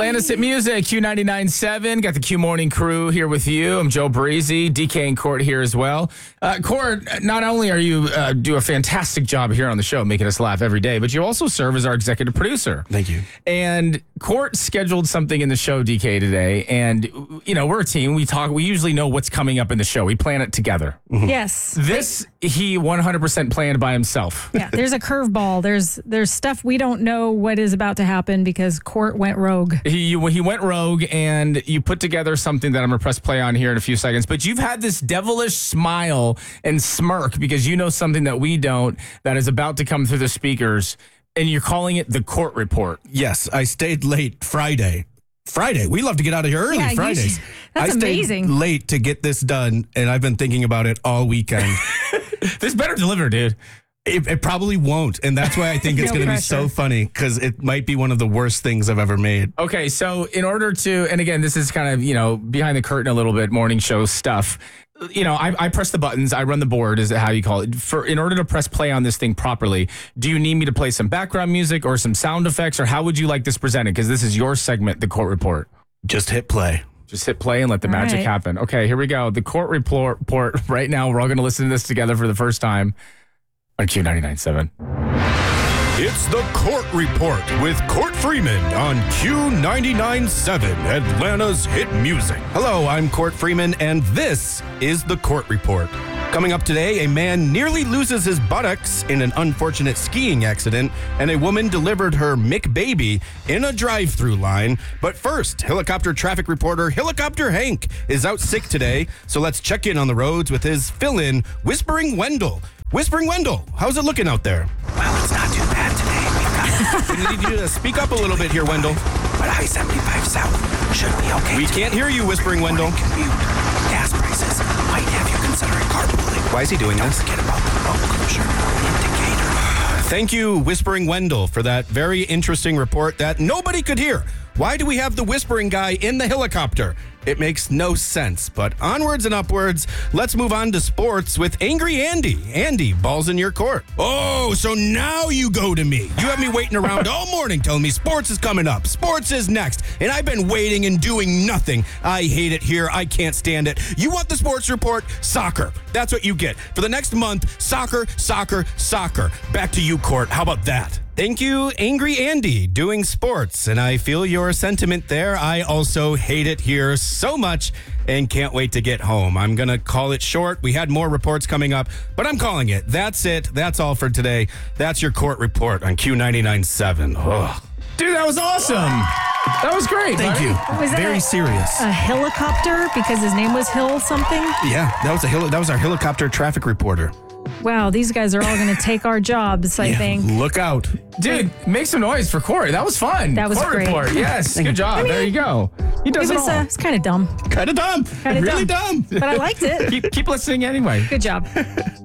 Atlanta's Hit Music, Q99.7. Got the Q Morning crew here with you. I'm Joe Breezy, DK and Court here as well. Court, not only are you do a fantastic job here on the show, making us laugh every day, but you also serve as our executive producer. Thank you. And Court scheduled something in the show, DK, today. And, you know, we're a team. We usually know what's coming up in the show. We plan it together. Mm-hmm. Yes. This, he 100% planned by himself. Yeah, there's a curveball. There's stuff we don't know what is about to happen because Court went rogue. He went rogue, and you put together something that I'm going to press play on here in a few seconds. But you've had this devilish smile and smirk because you know something that we don't that is about to come through the speakers, and you're calling it the Court Report. Yes, I stayed late Friday. We love to get out of here early Fridays. That's amazing. I stayed late to get this done, and I've been thinking about it all weekend. This better deliver, dude. It probably won't, and that's why I think it's going to be so funny, because it might be one of the worst things I've ever made. Okay, so in order to, and again, this is kind of, you know, behind the curtain a little bit, morning show stuff. You know, I press the buttons, I run the board, is how you call it. In order to press play on this thing properly, do you need me to play some background music or some sound effects, or how would you like this presented? Because this is your segment, the Court Report. Just hit play. Just hit play and let the magic happen. Okay, here we go. The Court Report right now. We're all going to listen to this together for the first time on Q99.7. It's the Court Report with Court Freeman on Q99.7, Atlanta's Hit Music. Hello, I'm Court Freeman, and this is the Court Report. Coming up today, a man nearly loses his buttocks in an unfortunate skiing accident, and a woman delivered her McBaby in a drive-through line. But first, helicopter traffic reporter Helicopter Hank is out sick today, so let's check in on the roads with his fill-in, Whispering Wendell. Whispering Wendell, how's it looking out there? Well, it's not too bad today. We need you to speak up a little bit here, Wendell. But I-75 South should be okay. We can't hear you, Whispering Wendell. Commute. Gas prices might have you considering carpooling. Why is he doing this? Don't forget about the road closure indicator. Thank you, Whispering Wendell, for that very interesting report that nobody could hear. Why do we have the whispering guy in the helicopter? It makes no sense, but onwards and upwards, let's move on to sports with Angry Andy. Andy, ball's in your court. Oh, so now you go to me. You have me waiting around all morning telling me sports is coming up, sports is next, and I've been waiting and doing nothing. I hate it here. I can't stand it. You want the sports report? Soccer. That's what you get. For the next month, soccer, soccer, soccer. Back to you, Court. How about that? Thank you, Angry Andy, doing sports. And I feel your sentiment there. I also hate it here so much and can't wait to get home. I'm going to call it short. We had more reports coming up, but I'm calling it. That's it. That's all for today. That's your Court Report on Q99.7. Oh. Dude, that was awesome. That was great. Thank you. Was that Very serious. A helicopter because his name was Hill something? Yeah, that was our helicopter traffic reporter. Wow, these guys are all going to take our jobs, I think. Look out. Dude, make some noise for Corey. That was fun. That was Court great. Report. Yes, good job. There you go. He does it all. It's kind of dumb. Kind of dumb. Kinda really dumb. But I liked it. Keep listening anyway. Good job.